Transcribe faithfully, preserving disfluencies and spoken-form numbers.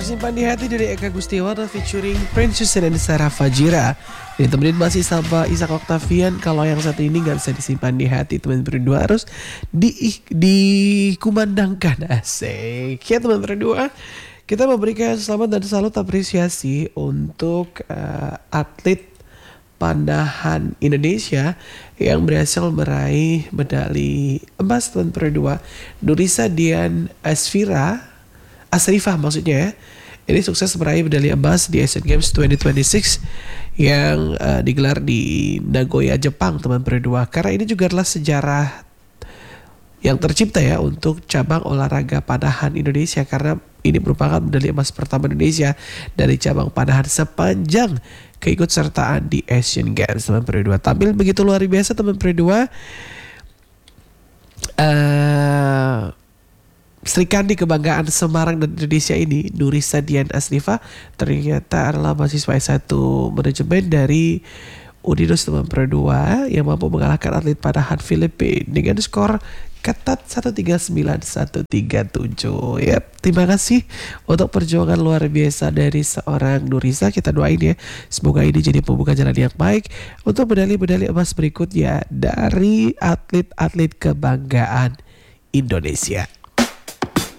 Tersimpan di hati dari Eka Gustiwana featuring Princess dan Sarah Fajira. Ditemenin masih sama Ishak Octavian. Kalau yang satu ini gak bisa disimpan di hati, teman berdua harus di dikumandangkan. Asik ya teman berdua. Kita memberikan selamat dan salut apresiasi untuk uh, atlet panahan Indonesia yang berhasil meraih medali emas teman berdua. Nurisa Dian Asfira Asrifah maksudnya ya. Ini sukses meraih medali emas di Asian Games dua ribu dua puluh enam yang uh, digelar di Nagoya, Jepang teman berdua. Karena ini juga adalah sejarah yang tercipta ya untuk cabang olahraga panahan Indonesia, karena ini merupakan medali emas pertama Indonesia dari cabang panahan sepanjang keikutsertaan di Asian Games teman berdua. Tampil begitu luar biasa teman berdua. Uh, Sri Kandi kebanggaan Semarang dan Indonesia ini, Nurisa Dian Asrifah, ternyata adalah mahasiswa S satu manajemen dari Udinus teman berdua yang mampu mengalahkan atlet panahan Filipina dengan skor ketat seratus tiga puluh sembilan seratus tiga puluh tujuh. Ya, terima kasih untuk perjuangan luar biasa dari seorang Nurisa. Kita doain ya, semoga ini jadi pembuka jalan yang baik untuk medali-medali emas berikutnya dari atlet-atlet kebanggaan Indonesia.